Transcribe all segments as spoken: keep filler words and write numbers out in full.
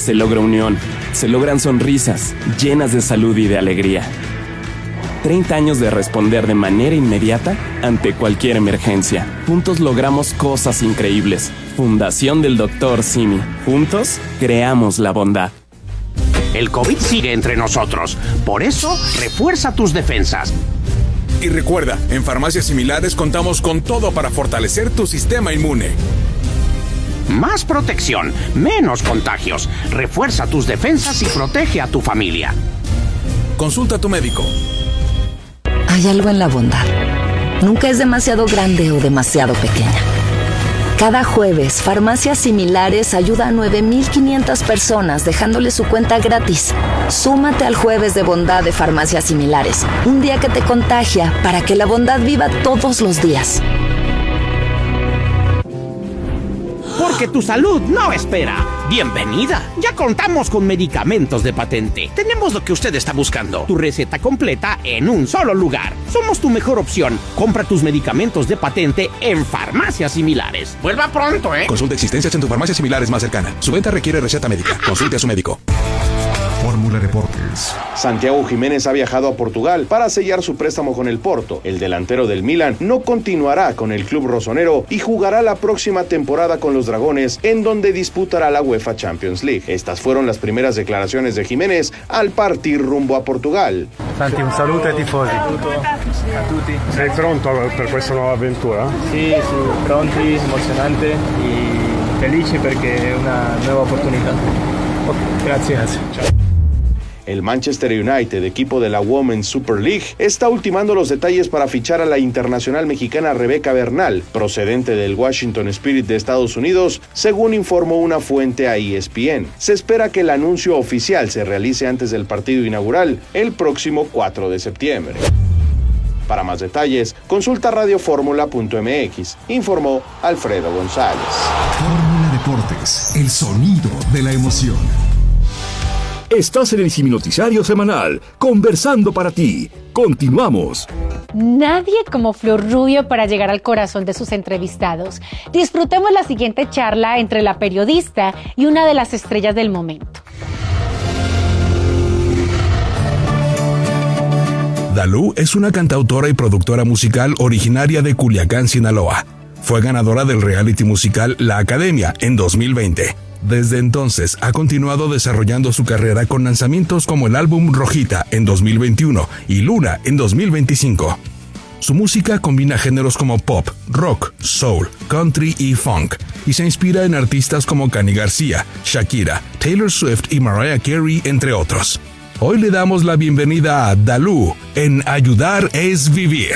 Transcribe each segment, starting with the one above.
Se logra unión, se logran sonrisas llenas de salud y de alegría. treinta años de responder de manera inmediata ante cualquier emergencia. Juntos logramos cosas increíbles. Fundación del doctor Simi. Juntos creamos la bondad. El COVID sigue entre nosotros. Por eso, refuerza tus defensas. Y recuerda, en Farmacias Similares contamos con todo para fortalecer tu sistema inmune. Más protección, menos contagios. Refuerza tus defensas y protege a tu familia. Consulta a tu médico. Hay algo en la bondad. Nunca es demasiado grande o demasiado pequeña. Cada jueves, Farmacias Similares ayuda a nueve mil quinientas personas dejándole su cuenta gratis. Súmate al Jueves de Bondad de Farmacias Similares. Un día que te contagia para que la bondad viva todos los días. Porque tu salud no espera. Bienvenida. Ya contamos con medicamentos de patente. Tenemos lo que usted está buscando. Tu receta completa en un solo lugar. Somos tu mejor opción. Compra tus medicamentos de patente en Farmacias Similares. Vuelva pronto, ¿eh? Consulta existencias en tu farmacia similares más cercana. Su venta requiere receta médica. Consulte a su médico. Fórmula Deportes. Santiago Jiménez ha viajado a Portugal para sellar su préstamo con el Porto. El delantero del Milan no continuará con el club rosonero y jugará la próxima temporada con los Dragones, en donde disputará la UEFA Champions League. Estas fueron las primeras declaraciones de Jiménez al partir rumbo a Portugal. Santi, un saluto ai tifosi. A tutti. Sei pronto per questa nuova avventura? Sì, sì, pronti, emozionante e felici perché è una nuova opportunità. Okay, grazie, grazie. Ciao. El Manchester United, equipo de la Women's Super League, está ultimando los detalles para fichar a la internacional mexicana Rebeca Bernal, procedente del Washington Spirit de Estados Unidos, según informó una fuente a E S P N. Se espera que el anuncio oficial se realice antes del partido inaugural, el próximo cuatro de septiembre. Para más detalles, consulta radioformula punto m x, informó Alfredo González. Fórmula Deportes, el sonido de la emoción. Estás en el Simi Noticiario Semanal, conversando para ti. Continuamos. Nadie como Flor Rubio para llegar al corazón de sus entrevistados. Disfrutemos la siguiente charla entre la periodista y una de las estrellas del momento. Dalú es una cantautora y productora musical originaria de Culiacán, Sinaloa. Fue ganadora del reality musical La Academia en dos mil veinte. Desde entonces ha continuado desarrollando su carrera con lanzamientos como el álbum Rojita en dos mil veintiuno y Luna en dos mil veinticinco. Su música combina géneros como pop, rock, soul, country y funk, y se inspira en artistas como Cani García, Shakira, Taylor Swift y Mariah Carey, entre otros. Hoy le damos la bienvenida a Dalú en Ayudar es Vivir.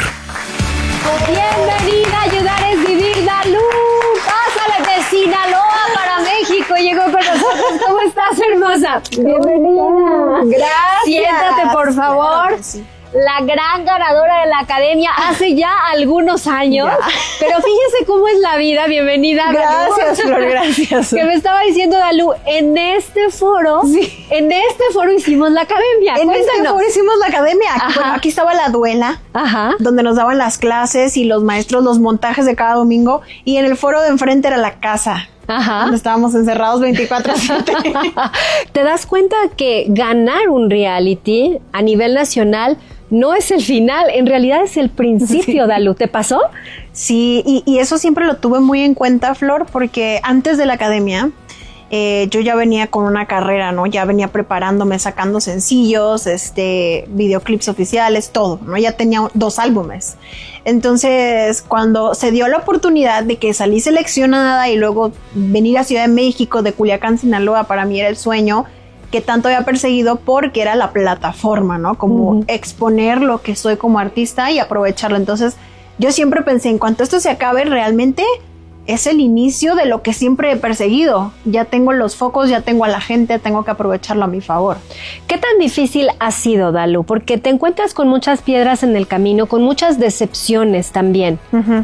Bienvenida a Ayudar es Vivir, Dalú. Pásale de Sinaloa para México. Llegó con nosotros. ¿Cómo estás, hermosa? Bienvenida. Gracias. Siéntate, por favor. Claro, sí. La gran ganadora de la Academia hace ya algunos años. Ya. Pero fíjese cómo es la vida. Bienvenida. Gracias, Dalú. Flor, gracias. Que me estaba diciendo Dalú, en este foro, sí. en este foro hicimos la Academia. En Cuéntanos. este foro hicimos la Academia. Bueno, aquí estaba la duela, Ajá. donde nos daban las clases y los maestros los montajes de cada domingo. Y en el foro de enfrente era la casa. Ajá. Donde estábamos encerrados veinticuatro siete. ¿Te das cuenta que ganar un reality a nivel nacional no es el final, en realidad es el principio, sí. Dalú? ¿Te pasó? Sí, y, y eso siempre lo tuve muy en cuenta, Flor, porque antes de la Academia eh, yo ya venía con una carrera, ¿no? Ya venía preparándome, sacando sencillos, este, videoclips oficiales, todo, ¿no? Ya tenía dos álbumes. Entonces, cuando se dio la oportunidad de que salí seleccionada y luego venir a Ciudad de México, de Culiacán, Sinaloa, para mí era el sueño que tanto había perseguido porque era la plataforma, ¿no? Como uh-huh. exponer lo que soy como artista y aprovecharlo. Entonces, yo siempre pensé, en cuanto esto se acabe, realmente es el inicio de lo que siempre he perseguido. Ya tengo los focos, ya tengo a la gente, tengo que aprovecharlo a mi favor. ¿Qué tan difícil ha sido, Dalú? Porque te encuentras con muchas piedras en el camino, con muchas decepciones también. Uh-huh.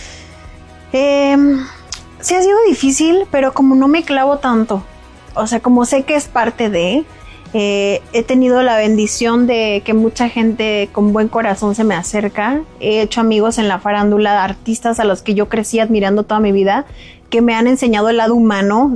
Eh, sí ha sido difícil, pero como no me clavo tanto, o sea, como sé que es parte de... Eh, he tenido la bendición de que mucha gente con buen corazón se me acerca. He hecho amigos en la farándula, artistas a los que yo crecí admirando toda mi vida, que me han enseñado el lado humano